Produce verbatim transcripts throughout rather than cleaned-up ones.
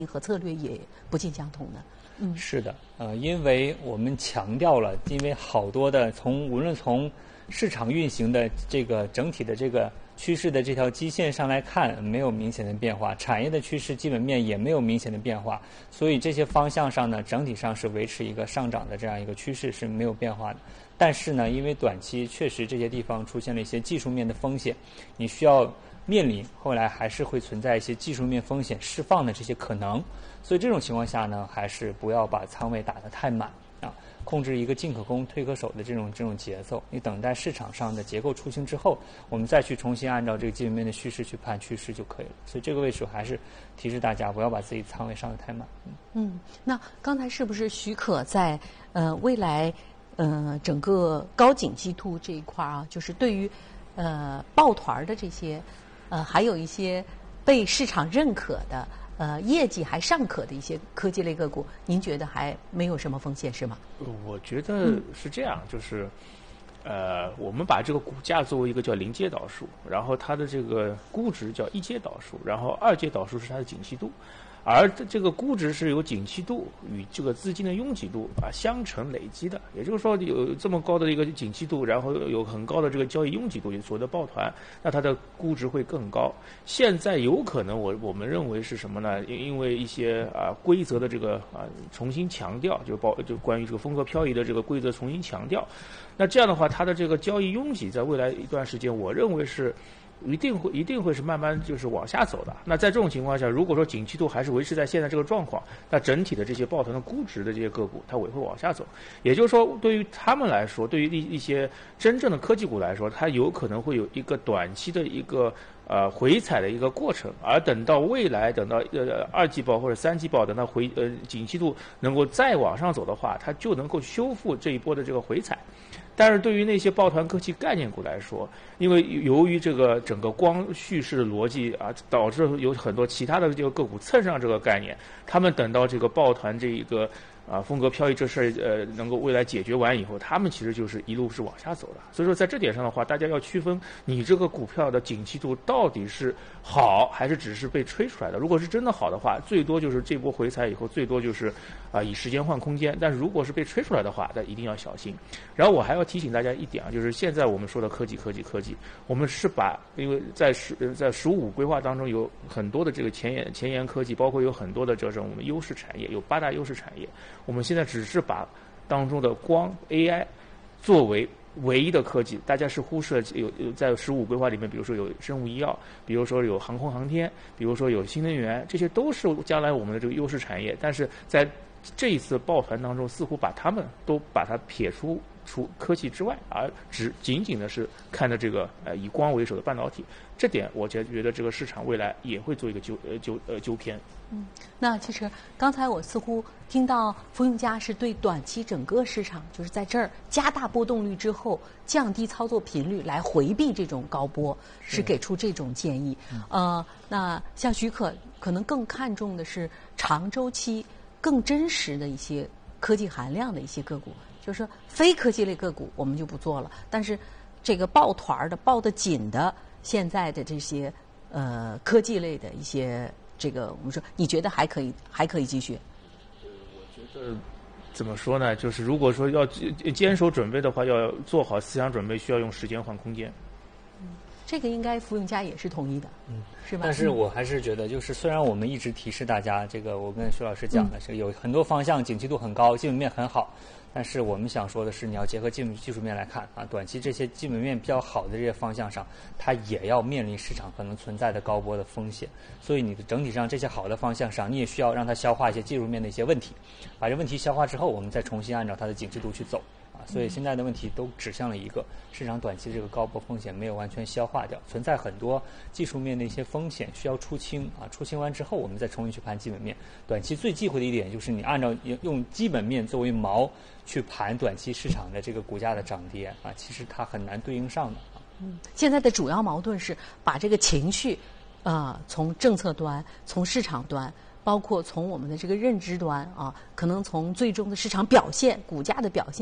和策略也不尽相同的。嗯， 是的，呃，因为我们强调了，因为好多的从无论从市场运行的这个整体的这个趋势的这条基线上来看，没有明显的变化，产业的趋势基本面也没有明显的变化，所以这些方向上呢，整体上是维持一个上涨的这样一个趋势是没有变化的。但是呢，因为短期确实这些地方出现了一些技术面的风险，你需要面临后来还是会存在一些技术面风险释放的这些可能，所以这种情况下呢，还是不要把仓位打得太满啊，控制一个进可攻退可守的这种这种节奏。你等待市场上的结构出清之后，我们再去重新按照这个基本面的趋势去判趋势就可以了。所以这个位置还是提示大家不要把自己仓位上得太满。 嗯，嗯那刚才是不是许可在呃未来呃整个高景气度这一块啊，就是对于呃抱团的这些呃还有一些被市场认可的呃业绩还尚可的一些科技类个股，您觉得还没有什么风险是吗？ 我觉得是这样，就是。呃，我们把这个股价作为一个叫临界导数，然后它的这个估值叫一阶导数，然后二阶导数是它的景气度，而这个估值是由景气度与这个资金的拥挤度啊相乘累积的，也就是说有这么高的一个景气度，然后有很高的这个交易拥挤度，也所谓的抱团，那它的估值会更高。现在有可能我我们认为是什么呢？因为一些啊规则的这个啊重新强调，就包就关于这个风格漂移的这个规则重新强调。那这样的话，它的这个交易拥挤在未来一段时间，我认为是一定会一定会是慢慢就是往下走的。那在这种情况下，如果说景气度还是维持在现在这个状况，那整体的这些抱团的估值的这些个股，它也会往下走。也就是说，对于他们来说，对于一一些真正的科技股来说，它有可能会有一个短期的一个呃回踩的一个过程，而等到未来，等到呃二季报或者三季报，等到回呃景气度能够再往上走的话，它就能够修复这一波的这个回踩。但是对于那些抱团科技概念股来说，因为由于这个整个光叙事的逻辑啊，导致有很多其他的这个个股蹭上这个概念，他们等到这个抱团这一个啊风格漂移这事儿呃能够未来解决完以后，他们其实就是一路是往下走的。所以说在这点上的话，大家要区分你这个股票的景气度到底是好还是只是被吹出来的。如果是真的好的话，最多就是这波回踩以后，最多就是啊以时间换空间。但是如果是被吹出来的话，那一定要小心。然后我还要提醒大家一点啊，就是现在我们说的科技科技科技，我们是把因为在十在十五规划当中有很多的这个前沿前沿科技，包括有很多的这种我们优势产业，有八大优势产业。我们现在只是把当中的光 A I 作为唯一的科技，大家是忽视了有有在十五规划里面，比如说有生物医药，比如说有航空航天，比如说有新能源，这些都是将来我们的这个优势产业。但是在这一次抱团当中，似乎把他们都把它撇出除科技之外，而只仅仅的是看着这个呃以光为首的半导体。这点我觉觉得这个市场未来也会做一个纠呃纠呃纠偏。 嗯，那其实刚才我似乎听到福永嘉是对短期整个市场，就是在这儿加大波动率之后，降低操作频率来回避这种高波，是, 是给出这种建议。嗯、呃，那像许可可能更看重的是长周期、更真实的一些科技含量的一些个股，就是说非科技类个股我们就不做了，但是这个抱团的、抱得紧的，现在的这些呃科技类的一些。这个我们说，你觉得还可以，还可以继续？ 我觉得怎么说呢？就是如果说要坚守准备的话，要做好思想准备，需要用时间换空间。 嗯，这个应该福永嘉也是同意的，嗯，是吧？ 但是我还是觉得，就是虽然我们一直提示大家，这个我跟徐老师讲的是有很多方向景气度很高，基本面很好。但是我们想说的是，你要结合技技术面来看啊，短期这些基本面比较好的这些方向上，它也要面临市场可能存在的高波的风险。所以你的整体上这些好的方向上，你也需要让它消化一些技术面的一些问题，把这问题消化之后，我们再重新按照它的景气度去走啊。所以现在的问题都指向了一个市场短期这个高波风险没有完全消化掉，存在很多技术面的一些风险需要出清啊。出清完之后，我们再重新去盘基本面。短期最忌讳的一点就是你按照用基本面作为锚去盘短期市场的这个股价的涨跌啊，其实它很难对应上的啊。 嗯，现在的主要矛盾是把这个情绪，呃，从政策端、从市场端，包括从我们的这个认知端啊，可能从最终的市场表现、股价的表现，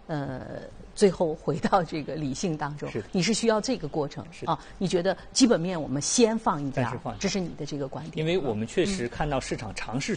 呃，最后回到这个理性当中。 是你是需要这个过程是啊？你觉得基本面我们先放一边暂时放一边这是你的这个观点？ 因为我们确实看到市场尝试